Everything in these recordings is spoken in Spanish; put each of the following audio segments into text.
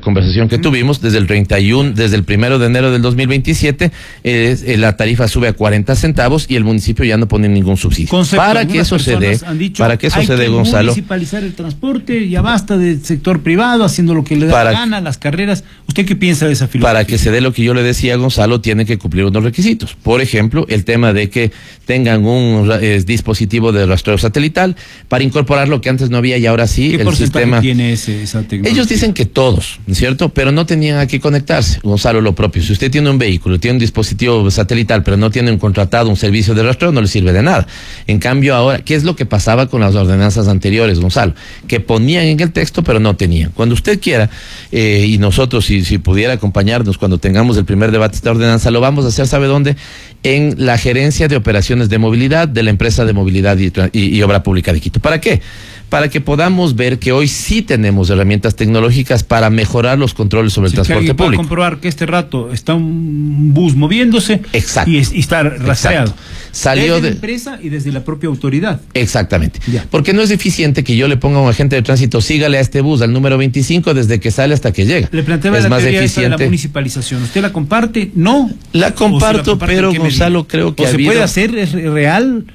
conversación que tuvimos, desde el 1 de enero del 2027, la tarifa sube a 40 centavos y el municipio ya no pone ningún subsidio. Para que eso se dé, Gonzalo. Municipalizar el transporte, ya basta del sector privado haciendo lo que le da la gana, las carreras. ¿Usted qué piensa de esa filosofía? Para que se dé lo que yo le decía a Gonzalo, tiene que cumplir unos requisitos. Por ejemplo, el tema de que tengan un dispositivo de rastreo satelital para incorporar lo que antes no había y ahora sí. ¿Qué porcentaje tiene esa tecnología? Ellos dicen que todos, ¿no es cierto? Pero no tenían a qué conectarse. Gonzalo, lo propio. Si usted tiene un vehículo, tiene un dispositivo satelital, pero no tiene contratado un servicio de rastreo, no le sirve de nada. En cambio, ahora, ¿qué es lo que pasaba con las ordenanzas anteriores, Gonzalo? Que ponían en el texto, pero no tenían. Cuando usted quiera, y nosotros, si pudiera acompañarnos cuando tengamos el primer debate de esta ordenanza, lo vamos a hacer, ¿sabe dónde? En la Gerencia de Operaciones de Movilidad de la Empresa de Movilidad y Obra Pública de Quito. ¿Para qué? Para que podamos ver que hoy sí tenemos herramientas tecnológicas para mejorar los controles sobre el transporte público. Puede comprobar que este rato está un bus moviéndose. Exacto. Y está rastreado. Exacto. Salió desde la empresa y desde la propia autoridad. Exactamente. Ya. Porque no es eficiente que yo le ponga a un agente de tránsito, sígale a este bus, al número 25, desde que sale hasta que llega. Le planteaba la teoría de la municipalización. ¿Usted la comparte? No. La comparto, pero Gonzalo, creo que se puede hacer, es real.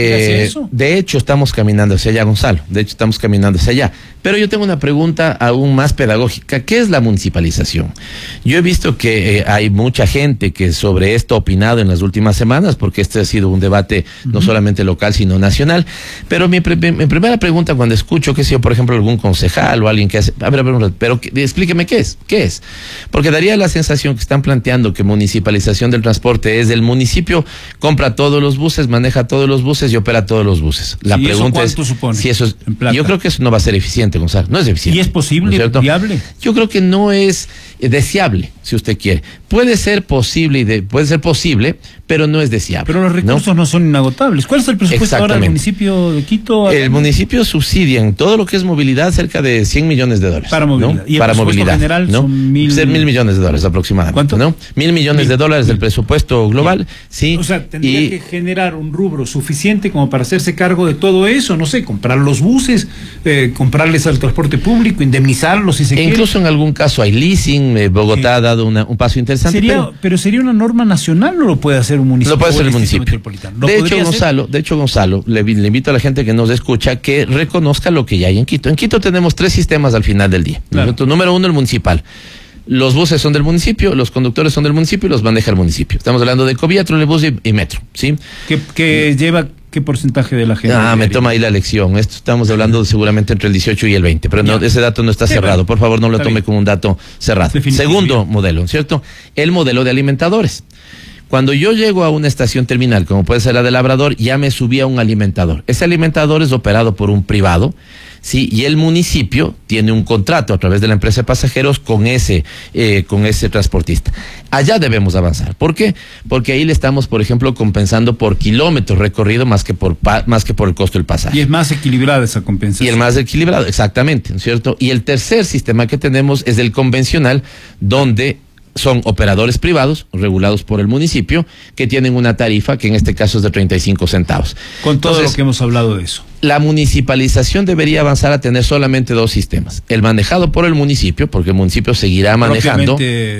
De hecho, estamos caminando hacia allá, Gonzalo. De hecho, estamos caminando hacia allá. Pero yo tengo una pregunta aún más pedagógica. ¿Qué es la municipalización? Yo he visto que hay mucha gente que sobre esto ha opinado en las últimas semanas, porque este ha sido un debate no solamente local, sino nacional. Pero mi primera pregunta cuando escucho, que si yo, por ejemplo, algún concejal o alguien que hace... A ver, pero explíqueme qué es. ¿Qué es? Porque daría la sensación que están planteando que municipalización del transporte es el municipio compra todos los buses, maneja todos los buses y opera todos los buses. La pregunta es si eso es, yo creo que eso no va a ser eficiente, Gonzalo, no es eficiente. ¿Y es posible, ¿no es viable? Yo creo que no es deseable, si usted quiere. Puede ser posible, pero no es deseable. Pero los recursos no son inagotables. ¿Cuál es el presupuesto ahora del municipio de Quito? El municipio subsidia en todo lo que es movilidad cerca de $100 millones. Para movilidad. ¿no? Y el para movilidad general son $1.000 millones aproximadamente. ¿Cuánto? ¿No? $1.000 millones del presupuesto global. Sí. O sea, tendría que generar un rubro suficiente como para hacerse cargo de todo eso, no sé, comprar los buses, comprarles al transporte público, indemnizarlos si se quiere. Incluso en algún caso hay leasing. Bogotá ha dado un paso interesante. Pero sería una norma nacional, ¿no lo puede hacer un municipio? Lo puede hacer el municipio. De hecho, Gonzalo, le invito a la gente que nos escucha que reconozca lo que ya hay en Quito. En Quito tenemos 3 sistemas al final del día. Claro. Número 1, el municipal. Los buses son del municipio, los conductores son del municipio y los maneja el municipio. Estamos hablando de Ecovía, Trolebús y Metro, ¿sí? ¿Qué lleva qué porcentaje de la gente? Me toma ahí la lección. Esto estamos hablando seguramente entre el 18 y el 20, pero no, ese dato no está cerrado. Por favor, no lo tome como un dato cerrado. Segundo modelo, ¿cierto? El modelo de alimentadores. Cuando yo llego a una estación terminal, como puede ser la de Labrador, ya me subí a un alimentador. Ese alimentador es operado por un privado, ¿sí? Y el municipio tiene un contrato a través de la empresa de pasajeros con ese transportista. Allá debemos avanzar. ¿Por qué? Porque ahí le estamos, por ejemplo, compensando por kilómetros recorrido más que por el costo del pasaje. Y es más equilibrada esa compensación. Y el más equilibrado, exactamente, ¿no es cierto? Y el tercer sistema que tenemos es el convencional, donde son operadores privados regulados por el municipio que tienen una tarifa que en este caso es de 35 centavos. Con todo lo que hemos hablado de eso. La municipalización debería avanzar a tener solamente 2 sistemas. El manejado por el municipio, porque el municipio seguirá manejando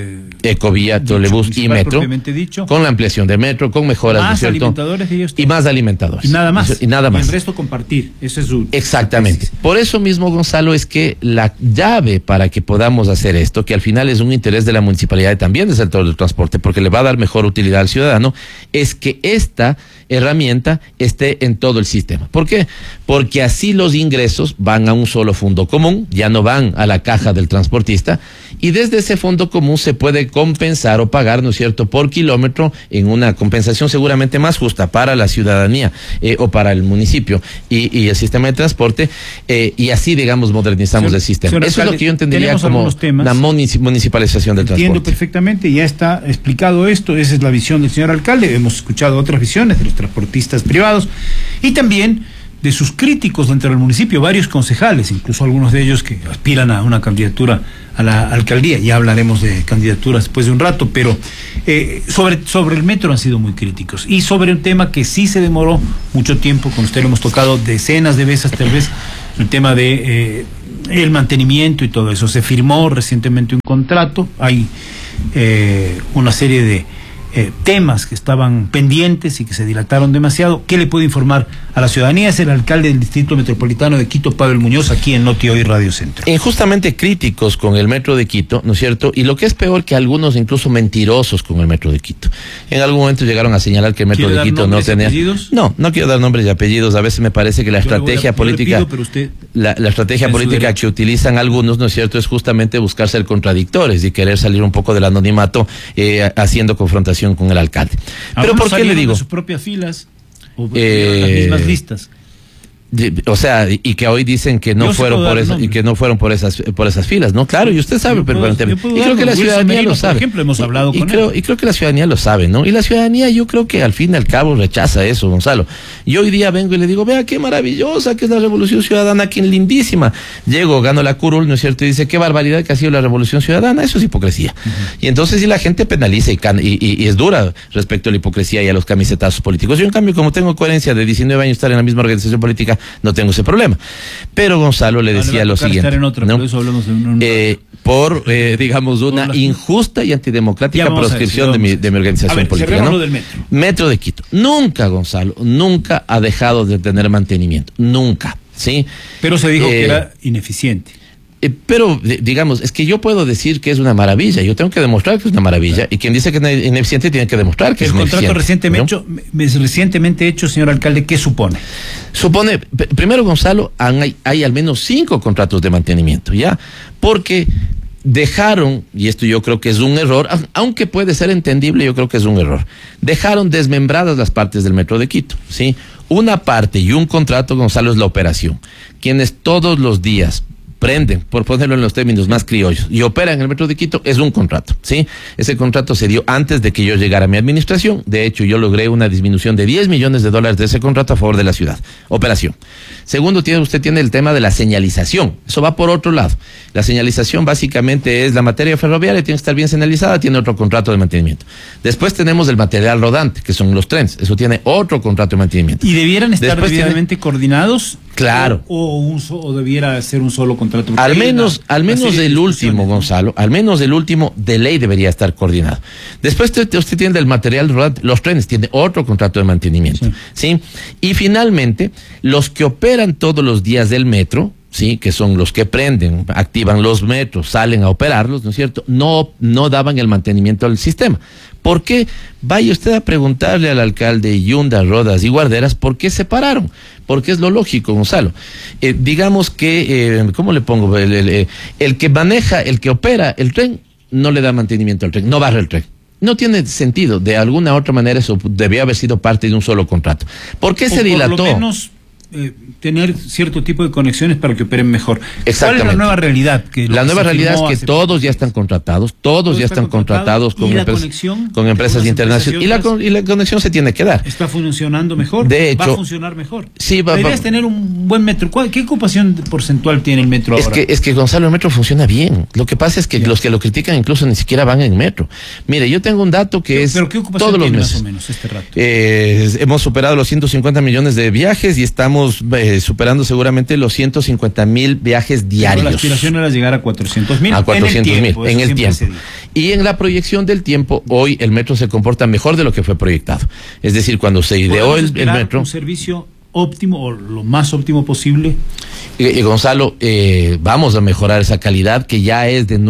Ecovía, Trolebús y Metro, con la ampliación de Metro, con mejoras, más alimentadores y más alimentadores. Y nada más. Y nada más. Y el resto compartir. Eso es su... Exactamente. Por eso mismo, Gonzalo, es que la llave para que podamos hacer esto, que al final es un interés de la municipalidad y también del sector del transporte, porque le va a dar mejor utilidad al ciudadano, es que esta herramienta esté en todo el sistema. ¿Por qué? Porque así los ingresos van a un solo fondo común, ya no van a la caja del transportista, y desde ese fondo común se puede compensar o pagar, ¿no es cierto?, por kilómetro, en una compensación seguramente más justa para la ciudadanía o para el municipio y el sistema de transporte, y así, digamos, modernizamos el sistema. Eso alcalde, es lo que yo entendería como la municipalización del transporte. Entiendo perfectamente, ya está explicado esto, esa es la visión del señor alcalde. Hemos escuchado otras visiones de los transportistas privados y también de sus críticos dentro del municipio, varios concejales, incluso algunos de ellos que aspiran a una candidatura a la alcaldía. Ya hablaremos de candidaturas después de un rato, pero sobre el metro han sido muy críticos, y sobre un tema que sí se demoró mucho tiempo, con usted lo hemos tocado decenas de veces tal vez, el tema de el mantenimiento y todo eso. Se firmó recientemente un contrato, hay una serie de temas que estaban pendientes y que se dilataron demasiado. ¿Qué le puede informar a la ciudadanía? Es el alcalde del Distrito Metropolitano de Quito, Pavel Muñoz, aquí en Noti Hoy Radio Centro. Injustamente críticos con el Metro de Quito, ¿no es cierto? Y lo que es peor, que algunos incluso mentirosos con el Metro de Quito. En algún momento llegaron a señalar que el Metro de Quito no tenía... No quiero dar nombres y apellidos. A veces me parece que la estrategia política... La estrategia política que utilizan algunos, ¿no es cierto?, es justamente buscar ser contradictores y querer salir un poco del anonimato haciendo confrontación con el alcalde. Pero ¿por qué le digo? De sus propias filas o las mismas listas. O sea, y que hoy dicen que no fueron por eso, y que no fueron por esas filas, ¿no? Claro, y usted sabe, pero y creo que la ciudadanía lo sabe. Por ejemplo, hemos hablado con él. Y creo que la ciudadanía lo sabe, ¿no? Y la ciudadanía, yo creo que al fin y al cabo rechaza eso, Gonzalo. Y hoy día vengo y le digo, vea qué maravillosa que es la Revolución Ciudadana, qué lindísima. Llego, gano la curul, ¿no es cierto? Y dice, qué barbaridad que ha sido la Revolución Ciudadana. Eso es hipocresía. Y entonces, si la gente penaliza y es dura respecto a la hipocresía y a los camisetazos políticos. Yo, en cambio, como tengo coherencia de 19 años estar en la misma organización política, no tengo ese problema. Pero Gonzalo le decía lo siguiente, ¿no? Por eso hablamos digamos, una injusta y antidemocrática proscripción de mi organización política, ¿no? Del Metro de Quito. Nunca, Gonzalo, nunca ha dejado de tener mantenimiento. Nunca, ¿sí? Pero se dijo que era ineficiente. Pero, digamos, es que yo puedo decir que es una maravilla, yo tengo que demostrar que es una maravilla, y quien dice que es ineficiente tiene que demostrar que es ineficiente. El contrato recientemente hecho, señor alcalde, ¿qué supone? Supone, primero, Gonzalo, hay al menos 5 contratos de mantenimiento, ¿ya? Porque dejaron, y esto yo creo que es un error, aunque puede ser entendible, yo creo que es un error, dejaron desmembradas las partes del Metro de Quito, ¿sí? Una parte y un contrato, Gonzalo, es la operación. Quienes todos los días prenden, por ponerlo en los términos más criollos, y operan en el Metro de Quito, es un contrato, ¿sí? Ese contrato se dio antes de que yo llegara a mi administración. De hecho, yo logré una disminución de $10 millones de ese contrato a favor de la ciudad. Operación. Segundo, usted tiene el tema de la señalización. Eso va por otro lado. La señalización básicamente es la materia ferroviaria, tiene que estar bien señalizada, tiene otro contrato de mantenimiento. Después tenemos el material rodante, que son los trenes. Eso tiene otro contrato de mantenimiento. ¿Y debieran estar debidamente coordinados? Claro. ¿O debiera ser un solo contrato? Al menos del último, Gonzalo, al menos del último, de ley debería estar coordinado. Después usted tiene el material rodante, los trenes, tiene otro contrato de mantenimiento, ¿sí? Y finalmente, los que operan todos los días del metro, sí, que son los que prenden, activan los metros, salen a operarlos, ¿no es cierto? No daban el mantenimiento al sistema. ¿Por qué? Vaya usted a preguntarle al alcalde Yunda, Rodas y Guarderas por qué se pararon. Porque es lo lógico, Gonzalo. Digamos que, ¿cómo le pongo? El que maneja, el que opera el tren, no le da mantenimiento al tren, no barre el tren. No tiene sentido. De alguna u otra manera eso debió haber sido parte de un solo contrato. ¿Por qué se dilató? Por lo menos tener cierto tipo de conexiones para que operen mejor. Exactamente. ¿Cuál es la nueva realidad? La nueva realidad es que todos ya están contratados, todos ya están contratados con empresas internacionales. Y la conexión se tiene que dar. ¿Está funcionando mejor? De hecho, ¿va a funcionar mejor? Sí, deberías tener un buen metro. ¿Qué ocupación porcentual tiene el metro ahora? Es que Gonzalo, el metro funciona bien. Lo que pasa es que los que lo critican incluso ni siquiera van en metro. Mire, yo tengo un dato que es ¿Pero qué ocupación todos los tiene meses. Más o menos este rato? Hemos superado los 150 millones de viajes y estamos superando seguramente los 150,000 viajes diarios. Pero la aspiración era llegar a 400,000. A 400,000 en el tiempo. Y en la proyección del tiempo, hoy el metro se comporta mejor de lo que fue proyectado. Es decir, cuando se ideó el metro. Un servicio óptimo o lo más óptimo posible. Gonzalo, vamos a mejorar esa calidad que ya es de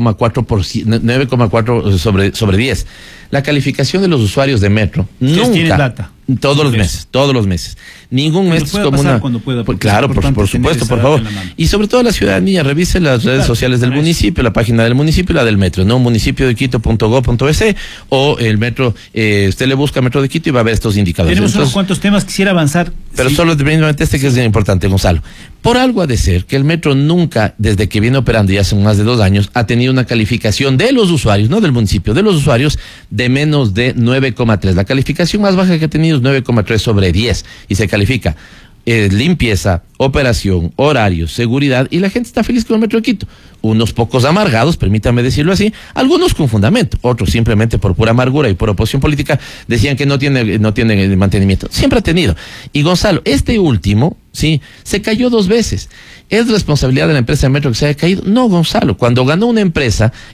9,4 sobre 10. La calificación de los usuarios de metro nunca, data? todos los meses. Ningún mes es como una. Claro, por supuesto, por favor. Y sobre todo la ciudadanía, revise las redes sociales del municipio, la página del municipio y la del metro, ¿no? municipiodequito.go.es o el metro, usted le busca Metro de Quito y va a ver estos indicadores. Tenemos unos cuantos temas, quisiera avanzar. Pero solo que es importante, Gonzalo. Por algo ha de ser que el metro nunca, desde que viene operando ya hace más de 2 años, ha tenido una calificación de los usuarios, no del municipio, de los usuarios, de menos de 9,3. La calificación más baja que ha tenido es 9,3 sobre 10 y se califica limpieza, operación, horarios, seguridad, y la gente está feliz con el Metro de Quito. Unos pocos amargados, permítame decirlo así, algunos con fundamento, otros simplemente por pura amargura y por oposición política decían que no tiene mantenimiento. Siempre ha tenido. Y Gonzalo, este último ¿sí? Se cayó 2 veces. ¿Es responsabilidad de la empresa de metro que se haya caído? No, Gonzalo. Cuando ganó una empresa,